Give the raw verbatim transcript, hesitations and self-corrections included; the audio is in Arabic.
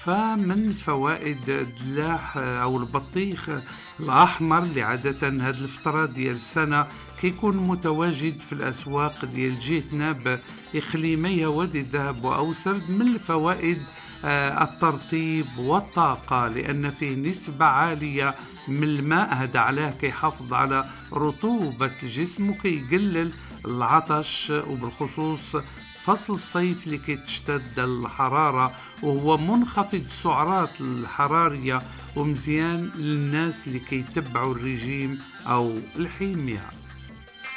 فمن فوائد الدلاح أو البطيخ الأحمر اللي عادة هاد الفترة ديال السنة كيكون متواجد في الأسواق ديال جهتنا بإقليمي وادي الذهب وأوسرد. من الفوائد آه الترطيب والطاقة، لأن فيه نسبة عالية من الماء، هذا علاه كيحافظ على رطوبة الجسم وكيقلل العطش، وبالخصوص فصل الصيف اللي كتشتد الحرارة وهو منخفض السعرات الحرارية، ومزيان للناس اللي كيتبعوا الرجيم أو الحمية.